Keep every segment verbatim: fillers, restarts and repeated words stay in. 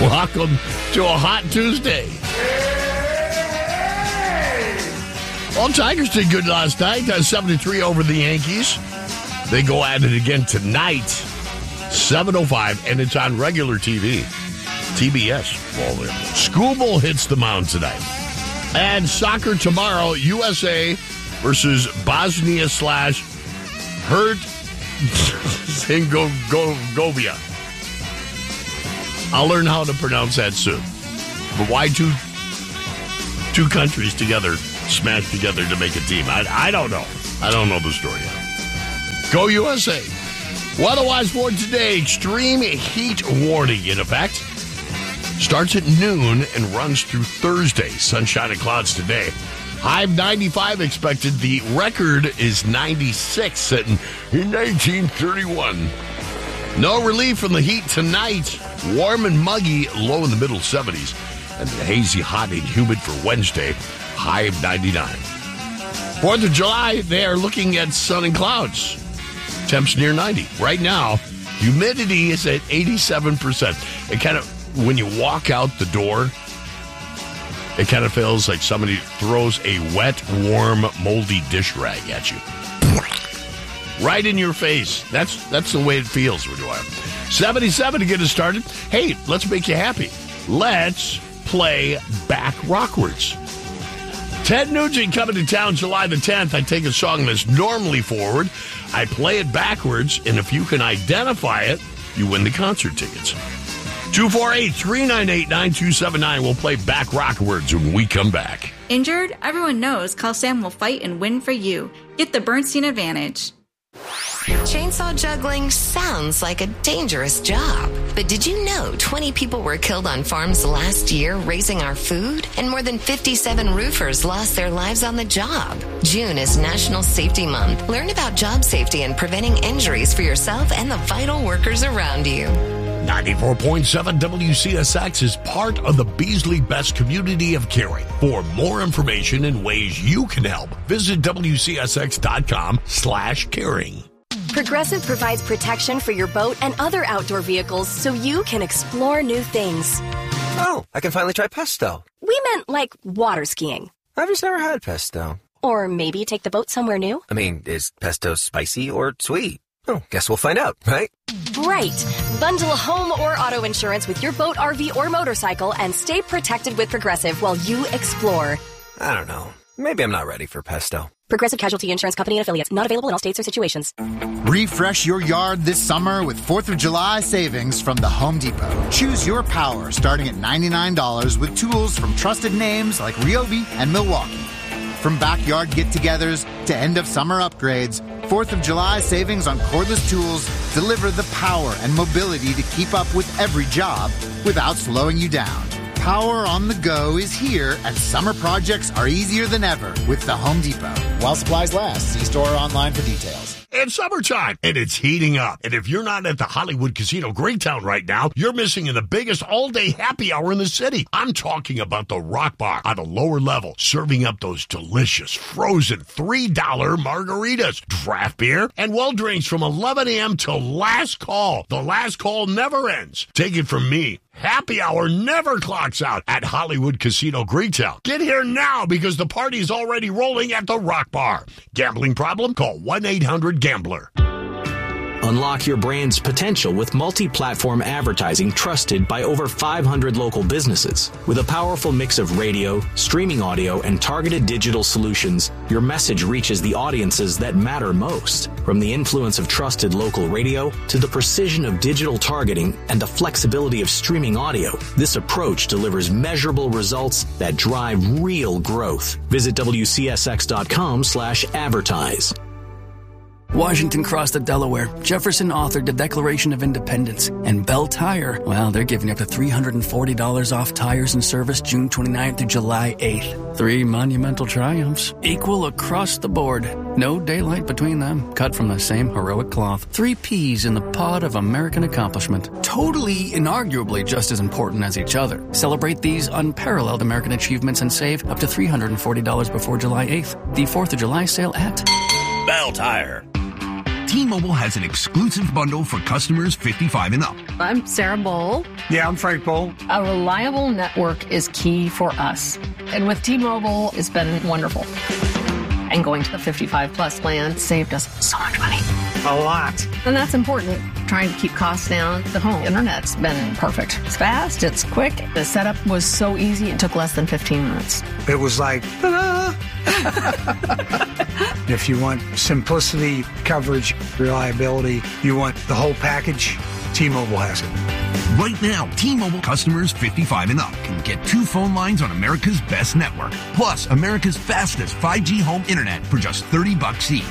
Welcome to a hot Tuesday. Well, Tigers did good last night. Uh, seven to three over the Yankees. They go at it again tonight, seven oh five, and it's on regular T V. T B S. Well, Skubal hits the mound tonight. And soccer tomorrow, U S A versus Bosnia slash Herzegovina. I'll learn how to pronounce that soon. But why two two countries together, smashed together to make a team? I, I don't know. I don't know the story yet. Go U S A. Weather-wise for today, extreme heat warning in effect. Starts at noon and runs through Thursday. Sunshine and clouds today. High of ninety-five expected. The record is ninety-six in nineteen thirty-one. No relief from the heat tonight. Warm and muggy, low in the middle seventies. And hazy, hot, and humid for Wednesday. High of ninety-nine. fourth of July, they are looking at sun and clouds. Temps near ninety. Right now, humidity is at eighty-seven percent. It kind of, when you walk out the door, it kind of feels like somebody throws a wet, warm, moldy dish rag at you. Right in your face. That's that's the way it feels when you are. seventy-seven to get us started. Hey, let's make you happy. Let's play Back Rockwards. Ted Nugent coming to town July the tenth. I take a song that's normally forward. I play it backwards, and if you can identify it, you win the concert tickets. two four eight, three nine eight, nine two seven nine. We'll play Back Rockwards when we come back. Injured? Everyone knows Call Sam will fight and win for you. Get the Bernstein Advantage. Chainsaw juggling sounds like a dangerous job. But did you know twenty people were killed on farms last year raising our food? And more than fifty-seven roofers lost their lives on the job. June is National Safety Month. Learn about job safety and preventing injuries for yourself and the vital workers around you. ninety-four point seven W C S X is part of the Beasley Best community of caring. For more information and ways you can help, visit W C S X dot com slash caring. Progressive provides protection for your boat and other outdoor vehicles so you can explore new things. Oh, I can finally try pesto. We meant like water skiing. I've just never had pesto. Or maybe take the boat somewhere new. I mean, is pesto spicy or sweet? Oh, guess we'll find out, right? Right. Bundle home or auto insurance with your boat, R V, or motorcycle and stay protected with Progressive while you explore. I don't know. Maybe I'm not ready for pesto. Progressive Casualty Insurance Company and Affiliates. Not available in all states or situations. Refresh your yard this summer with fourth of July savings from the Home Depot. Choose your power starting at ninety-nine dollars with tools from trusted names like Ryobi and Milwaukee. From backyard get-togethers to end-of-summer upgrades, fourth of July savings on cordless tools deliver the power and mobility to keep up with every job without slowing you down. Power on the go is here, and summer projects are easier than ever with the Home Depot. While supplies last, see store or online for details. It's summertime, and it's heating up. And if you're not at the Hollywood Casino Greektown right now, you're missing in the biggest all-day happy hour in the city. I'm talking about the Rock Bar on a lower level, serving up those delicious frozen three dollar margaritas, draft beer, and well drinks from eleven a.m. till last call. The last call never ends. Take it from me. Happy hour never clocks out at Hollywood Casino Greektown. Get here now because the party's already rolling at the Rock Bar. Gambling problem? Call one eight hundred gambler. Unlock your brand's potential with multi-platform advertising trusted by over five hundred local businesses. With a powerful mix of radio, streaming audio, and targeted digital solutions, your message reaches the audiences that matter most. From the influence of trusted local radio to the precision of digital targeting and the flexibility of streaming audio, this approach delivers measurable results that drive real growth. Visit W C S X dot com slash advertise. Washington crossed the Delaware. Jefferson authored the Declaration of Independence. And Bell Tire, well, they're giving up to three hundred forty dollars off tires and service June twenty-ninth through July eighth. Three monumental triumphs, equal across the board. No daylight between them, cut from the same heroic cloth. Three peas in the pod of American accomplishment. Totally, inarguably just as important as each other. Celebrate these unparalleled American achievements and save up to three hundred forty dollars before July eighth. The fourth of July sale at Bell Tire. T-Mobile has an exclusive bundle for customers fifty-five and up. I'm Sarah Bowl. Yeah, I'm Frank Bowl. A reliable network is key for us. And with T-Mobile, it's been wonderful. And going to the fifty-five plus plan saved us so much money. A lot. And that's important. Trying to keep costs down. The home internet's been perfect. It's fast, it's quick. The setup was so easy, it took less than fifteen minutes. It was like, ta-da! If you want simplicity, coverage, reliability, you want the whole package, T-Mobile has it. Right now, T-Mobile customers fifty-five and up can get two phone lines on America's best network, plus America's fastest five G home internet for just thirty bucks each.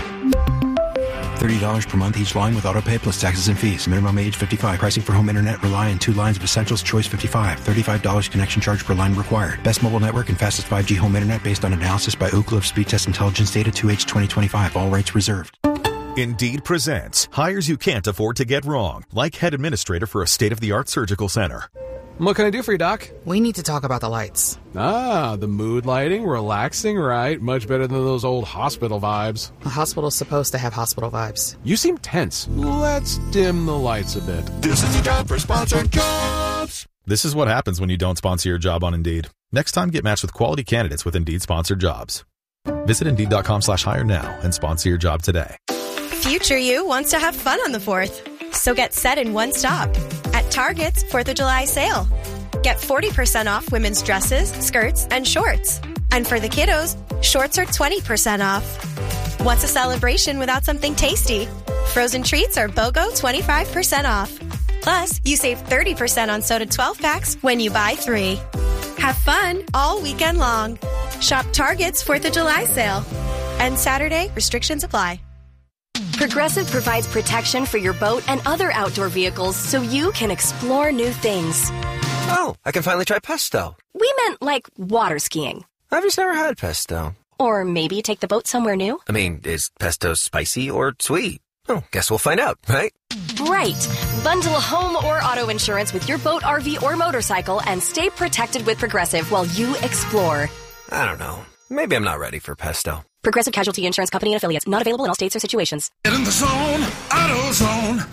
thirty dollars per month each line with autopay plus taxes and fees. Minimum age fifty-five. Pricing for home internet rely on two lines of Essentials Choice fifty-five. thirty-five dollars connection charge per line required. Best mobile network and fastest five G home internet based on analysis by Ookla of Speed Test Intelligence data two H twenty twenty-five. All rights reserved. Indeed presents hires you can't afford to get wrong, like head administrator for a state-of-the-art surgical center. What can I do for you, Doc? We need to talk about the lights. Ah, the mood lighting, relaxing, right? Much better than those old hospital vibes. A hospital's supposed to have hospital vibes. You seem tense. Let's dim the lights a bit. This is your time for sponsored jobs. This is what happens when you don't sponsor your job on Indeed. Next time, get matched with quality candidates with Indeed sponsored jobs. Visit Indeed.com slash hire now and sponsor your job today. Future you wants to have fun on the fourth. So get set in one stop. At Target's fourth of July sale. Get forty percent off women's dresses, skirts, and shorts. And for the kiddos, shorts are twenty percent off. What's a celebration without something tasty? Frozen treats are BOGO twenty-five percent off. Plus, you save thirty percent on soda twelve packs when you buy three. Have fun all weekend long. Shop Target's fourth of July sale. And Saturday, restrictions apply. Progressive provides protection for your boat and other outdoor vehicles so you can explore new things. Oh, I can finally try pesto. We meant like water skiing. I've just never had pesto. Or maybe take the boat somewhere new. I mean, is pesto spicy or sweet? Oh, guess we'll find out, right? Right. Bundle home or auto insurance with your boat, R V, or motorcycle and stay protected with Progressive while you explore. I don't know. Maybe I'm not ready for pesto. Progressive Casualty Insurance Company and Affiliates. Not available in all states or situations. Get in the zone, AutoZone.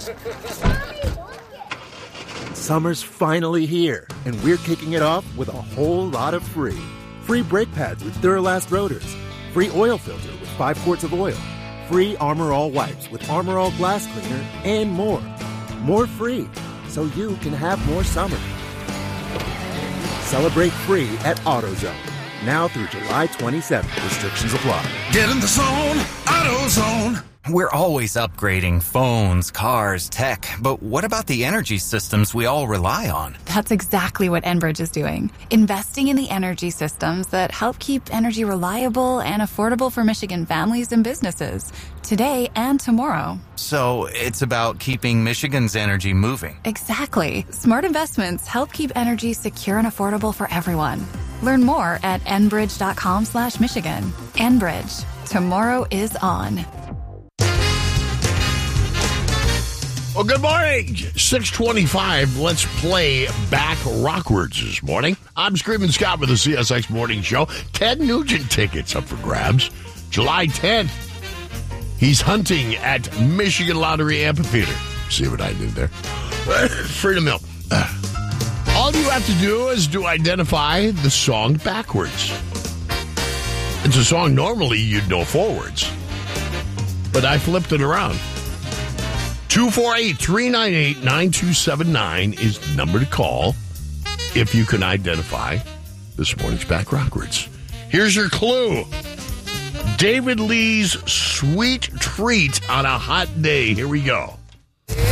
Summer's finally here, and we're kicking it off with a whole lot of free. Free brake pads with Duralast rotors. Free oil filter with five quarts of oil. Free Armor All wipes with Armor All glass cleaner, and more. More free, so you can have more summer. Celebrate free at AutoZone. Now through July twenty-seventh. Restrictions apply. Get in the zone, AutoZone. We're always upgrading phones, cars, tech, but what about the energy systems we all rely on? That's exactly what Enbridge is doing. Investing in the energy systems that help keep energy reliable and affordable for Michigan families and businesses, today and tomorrow. So it's about keeping Michigan's energy moving. Exactly. Smart investments help keep energy secure and affordable for everyone. Learn more at enbridge.com slash Michigan. Enbridge. Tomorrow is on. Well, good morning. six twenty-five. Let's play back rockwards this morning. I'm Screaming Scott with the C S X Morning Show. Ted Nugent tickets up for grabs. July tenth. He's hunting at Michigan Lottery Amphitheater. See what I did there? Freedom Hill. All you have to do is to identify the song backwards. It's a song normally you'd know forwards, but I flipped it around. two four eight, three nine eight, nine two seven nine is the number to call if you can identify this morning's back rockwards. Here's your clue. David Lee's Sweet Treat on a Hot Day. Here we go.